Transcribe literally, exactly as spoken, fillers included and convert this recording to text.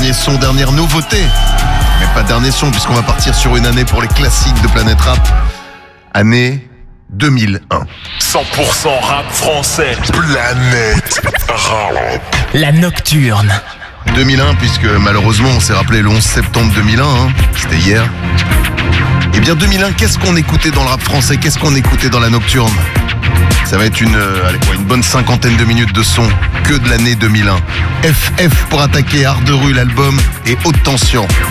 dernier son, dernière nouveauté. Mais pas dernier son, puisqu'on va partir sur une année pour les classiques de Planète Rap. Année deux mille un. cent pour cent rap français. Planète Rap. La Nocturne. deux mille un, puisque malheureusement on s'est rappelé le onze septembre deux mille un, hein, c'était hier. Eh bien deux mille un, qu'est-ce qu'on écoutait dans le rap français? Qu'est-ce qu'on écoutait dans la Nocturne? Ça va être une, euh, allez, quoi, une bonne cinquantaine de minutes de son que de l'année deux mille un. F F pour attaquer, Art de rue, l'album et Haute Tension.